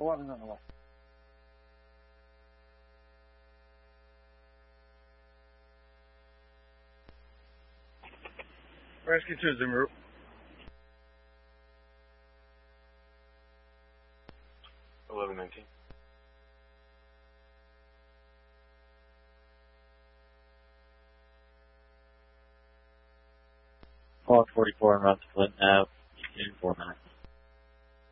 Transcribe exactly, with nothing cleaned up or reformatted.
eleven on the left. Rescue two is en route. eleven nineteen. Call forty-four on route to Clinton Ave, four nine.